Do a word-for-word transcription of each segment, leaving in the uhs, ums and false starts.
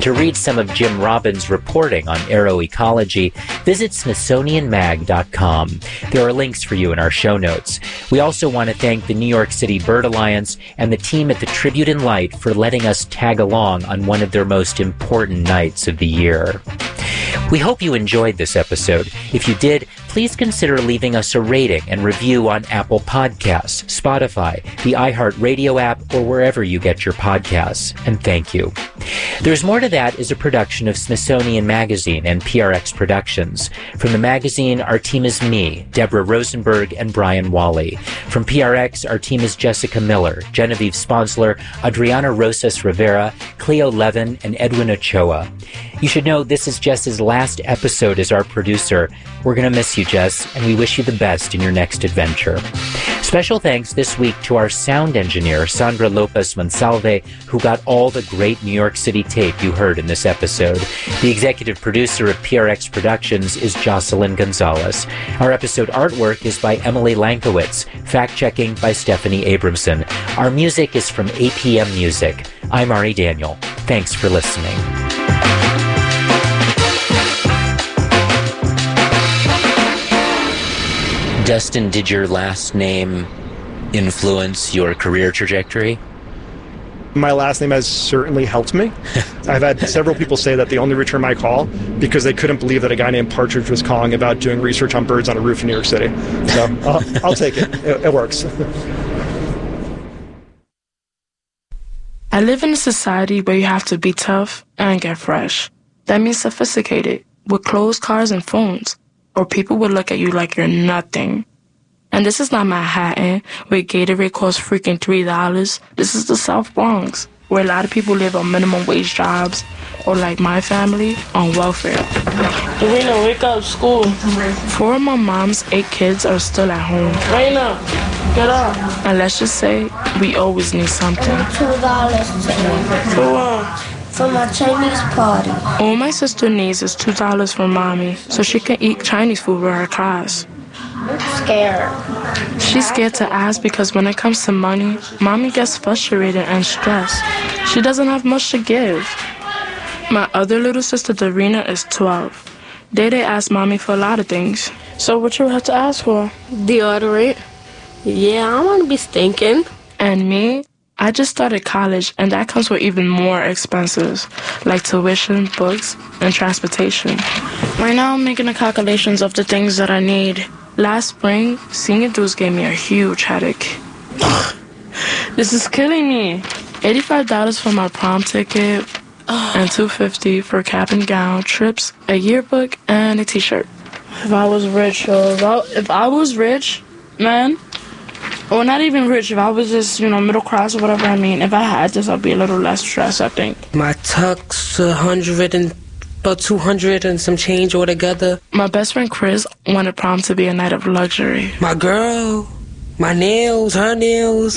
To read some of Jim Robbins' reporting on aeroecology, visit Smithsonian Mag dot com. There are links for you in our show notes. We also want to thank the New York City Bird Alliance and the team at the Tribute in Light for letting us tag along on one of their most important nights of the year. We hope you enjoyed this episode. If you did, please consider leaving us a rating and review on Apple Podcasts, Spotify, the iHeartRadio app, or wherever you get your podcasts. And thank you. There's More to That is a production of Smithsonian Magazine and P R X Productions. From the magazine, our team is me, Deborah Rosenberg, and Brian Wally. From P R X, our team is Jessica Miller, Genevieve Sponsler, Adriana Rosas Rivera, Cleo Levin, and Edwin Ochoa. You should know this is Jess's last episode as our producer. We're going to miss you, Jess, and we wish you the best in your next adventure. Special thanks this week to our sound engineer, Sandra Lopez Monsalve, who got all the great New York City tape you heard in this episode. The executive producer of P R X Productions is Jocelyn Gonzalez. Our episode artwork is by Emily Lankowitz, fact-checking by Stephanie Abramson. Our music is from A P M Music. I'm Ari Daniel. Thanks for listening. Dustin, did your last name influence your career trajectory? My last name has certainly helped me. I've had several people say that they only return my call because they couldn't believe that a guy named Partridge was calling about doing research on birds on a roof in New York City. So I'll, I'll take it. it. It works. I live in a society where you have to be tough and get fresh. That means sophisticated, with clothes, cars, and phones. Or people would look at you like you're nothing. And this is not Manhattan, where Gatorade costs freaking three dollars. This is the South Bronx, where a lot of people live on minimum wage jobs, or like my family, on welfare. Raina, wake up, school. Four of my mom's eight kids are still at home. Raina, get up. And let's just say, we always need something. two dollars today. For what? For my Chinese party. All my sister needs is two dollars from mommy, so she can eat Chinese food with her class. I'm scared. She's scared to ask because when it comes to money, mommy gets frustrated and stressed. She doesn't have much to give. My other little sister, Darina, is twelve. They they ask mommy for a lot of things. So what you have to ask for? Deodorant. Yeah, I want to be stinking. And me? I just started college, and that comes with even more expenses, like tuition, books, and transportation. Right now, I'm making the calculations of the things that I need. Last spring, senior dues gave me a huge headache. This is killing me. eighty-five dollars for my prom ticket, and two hundred fifty dollars for cap and gown, trips, a yearbook, and a t-shirt. If I was rich, yo, if I, if I was rich, man... Or not even rich, if I was just, you know, middle class or whatever I mean, if I had this, I'd be a little less stressed, I think. My tux, a hundred and about two hundred and some change altogether. My best friend Chris wanted prom to be a night of luxury. My girl, my nails, her nails.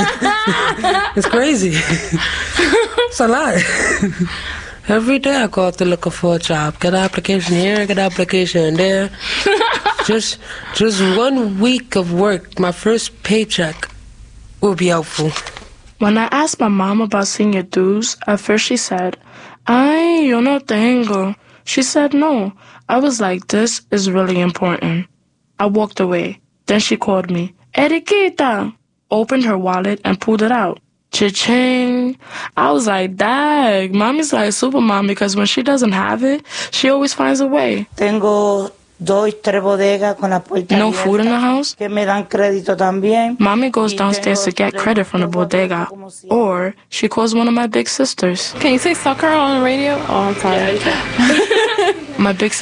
It's crazy. It's a lot. Every day I go out there looking for a job. Get an application here, get an application there. Just just one week of work, my first paycheck, will be helpful. When I asked my mom about senior dues, at first she said, Ay, yo no tengo. She said no. I was like, this is really important. I walked away. Then she called me, Eriquita, opened her wallet and pulled it out. Cha-ching. I was like, dag, mommy's like super mom because when she doesn't have it, she always finds a way. Tengo dos, tres bodegas con la puerta no food in the house. Que me dan crédito también. Mommy goes downstairs to get credit from the bodega, or she calls one of my big sisters. Can you say sucker on the radio? Oh, I'm sorry. My big sister